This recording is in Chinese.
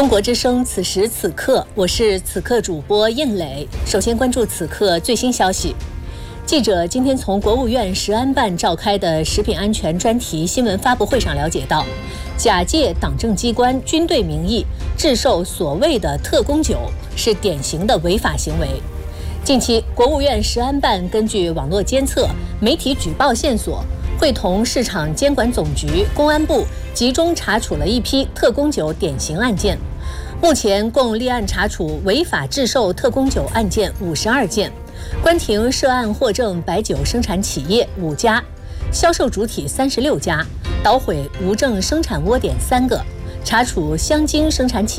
中国之声，此时此刻，我是此刻主播应磊。首先关注此刻最新消息。记者今天从国务院食安办召开的食品安全专题新闻发布会上了解到，假借党政机关、军队名义制售所谓的特供酒是典型的违法行为。近期，国务院食安办根据网络监测、媒体举报线索，会同市场监管总局、公安部集中查处了一批特供酒典型案件。目前共立案查处违法制售特供酒案件52件，关停涉案获证白酒生产企业5家，销售主体36家，捣毁无证生产窝点3个，查处香精生产企